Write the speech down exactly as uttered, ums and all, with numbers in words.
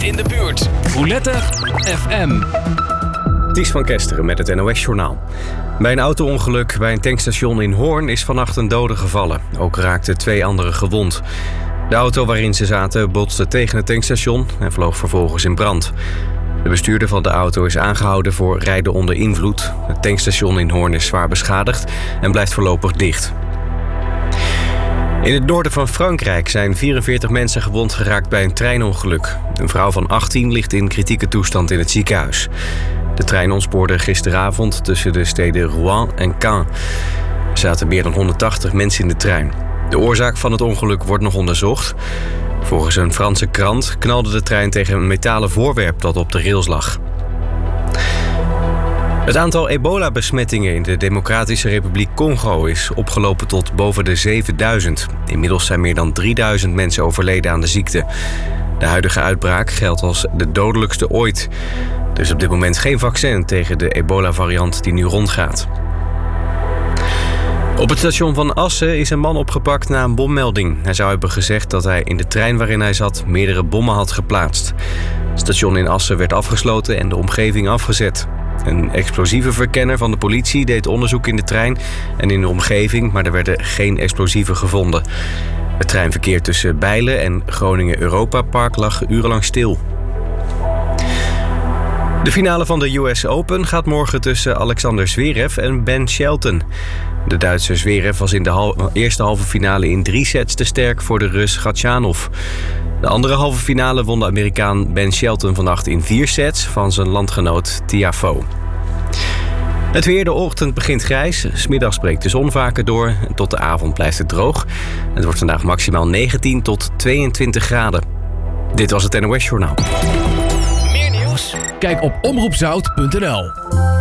in de buurt. Roulette F M. Ties van Kesteren met het N O S-journaal. Bij een auto-ongeluk bij een tankstation in Hoorn is vannacht een dode gevallen. Ook raakten twee anderen gewond. De auto waarin ze zaten botste tegen het tankstation en vloog vervolgens in brand. De bestuurder van de auto is aangehouden voor rijden onder invloed. Het tankstation in Hoorn is zwaar beschadigd en blijft voorlopig dicht. In het noorden van Frankrijk zijn vierenveertig mensen gewond geraakt bij een treinongeluk. Een vrouw van achttien ligt in kritieke toestand in het ziekenhuis. De trein ontspoorde gisteravond tussen de steden Rouen en Caen. Er zaten meer dan honderdtachtig mensen in de trein. De oorzaak van het ongeluk wordt nog onderzocht. Volgens een Franse krant knalde de trein tegen een metalen voorwerp dat op de rails lag. Het aantal ebola-besmettingen in de Democratische Republiek Congo is opgelopen tot boven de zevenduizend. Inmiddels zijn meer dan drieduizend mensen overleden aan de ziekte. De huidige uitbraak geldt als de dodelijkste ooit. Er is op dit moment geen vaccin tegen de ebola-variant die nu rondgaat. Op het station van Assen is een man opgepakt na een bommelding. Hij zou hebben gezegd dat hij in de trein waarin hij zat meerdere bommen had geplaatst. Het station in Assen werd afgesloten en de omgeving afgezet. Een explosievenverkenner van de politie deed onderzoek in de trein en in de omgeving, maar er werden geen explosieven gevonden. Het treinverkeer tussen Bijlen en Groningen Europa Park lag urenlang stil. De finale van de U S Open gaat morgen tussen Alexander Zverev en Ben Shelton. De Duitse Zverev was in de hal- eerste halve finale in drie sets te sterk voor de Rus Khachanov. De andere halve finale won de Amerikaan Ben Shelton vannacht in vier sets van zijn landgenoot Tiafoe. Het weer, de ochtend begint grijs. 's Middags breekt de zon vaker door. En tot de avond blijft het droog. Het wordt vandaag maximaal negentien tot tweeëntwintig graden. Dit was het N O S-journaal. Meer nieuws? Kijk op omroep zout punt n l.